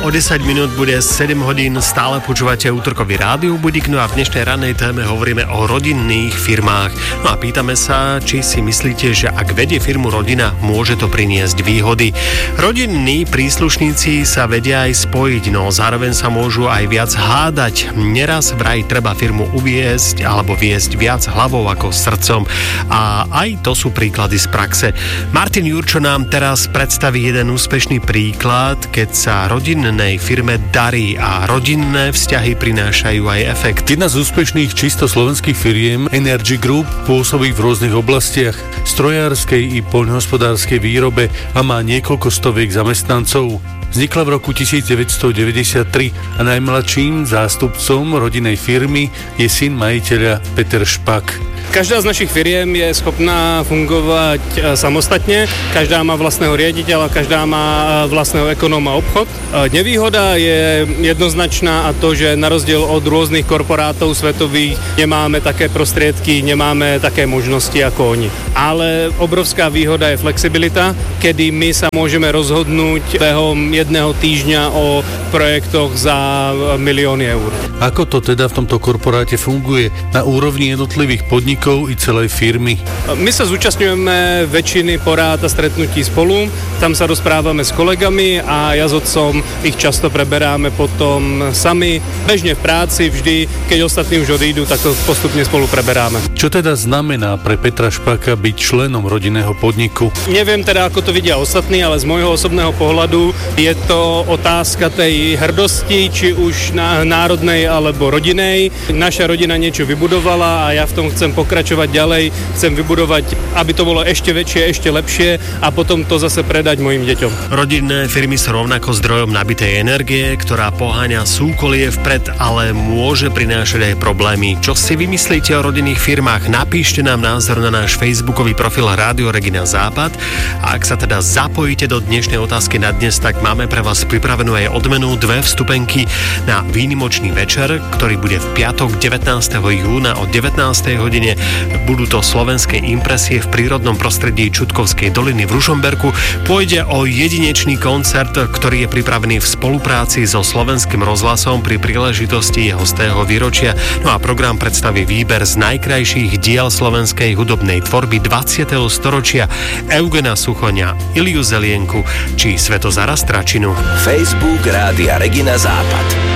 o 10 minút bude 7 hodín, stále počúvate útorkový rádiu budík, no a v dnešnej ranej téme hovoríme o rodinných firmách. No a pýtame sa, či si myslíte, že ak vedie firmu rodina, môže to priniesť výhody. Rodinní príslušníci sa vedia aj spojiť, no zároveň sa môžu aj viac hádať. Neraz vraj treba firmu uviesť alebo viesť viac hlavou ako srdcom. A aj to sú príklady z praxe. Martin Jurčo nám teraz predstaví jeden úspešný príklad, keď sa rodinnej firme darí a rodinné vzťahy prinášajú aj efekt. Jedna z úspešných čisto slovenských firiem Energy Group pôsobí v rôznych oblastiach strojárskej i poľnohospodárskej výrobe a má niekoľko stoviek zamestnancov. Vznikla v roku 1993 a najmladším zástupcom rodinnej firmy je syn majiteľa Peter Špak. Každá z našich firiem je schopná fungovať samostatne, každá má vlastného riaditeľa, každá má vlastného ekonóma obchod. Nevýhoda je jednoznačná a to, že na rozdiel od rôznych korporátov svetových nemáme také prostriedky, nemáme také možnosti ako oni. Ale obrovská výhoda je flexibilita, kedy my sa môžeme rozhodnúť behom jedného týždňa o projektoch za milióny eur. Ako to teda v tomto korporáte funguje na úrovni jednotlivých podnikov i celej firmy? My sa zúčastňujeme väčšiny porád a stretnutí spolu, tam sa rozprávame s kolegami a ja s otcom ich často preberáme potom sami. Bežne v práci vždy, keď ostatní už odídu, tak to postupne spolu preberáme. Čo teda znamená pre Petra Špaka byť členom rodinného podniku? Neviem teda, ako to vidia ostatní, ale z môjho osobného pohľadu je to otázka tej hrdosti, či už národnej alebo rodinej. Naša rodina niečo vybudovala a ja v tom chcem pokračovať ďalej, chcem vybudovať, aby to bolo ešte väčšie, ešte lepšie a potom to zase predať mojim deťom. Rodinné firmy sú rovnako zdrojom nabitej energie, ktorá poháňa súkolie vpred, ale môže prinášať aj problémy. Čo si vymyslíte o rodinných firmách? Napíšte nám názor na náš facebookový profil Rádio Regina Západ a ak sa teda zapojíte do dnešnej otázky na dnes, tak máme pre vás pripravenú aj odmenu 2 vstupenky na výnimočný večer, ktorý bude v piatok 19. júna o 19. hodine. Budú to slovenské impresie v prírodnom prostredí Čudkovskej doliny v Ružomberku. Pôjde o jedinečný koncert, ktorý je pripravený v spolupráci so Slovenským rozhlasom pri príležitosti jeho 100. výročia. No a program predstaví výber z najkrajších diel slovenskej hudobnej tvorby 20. storočia Eugena Suchoňa, Iliu Zelienku či Svetozara Stračinu. Facebook Rádia Regina Západ.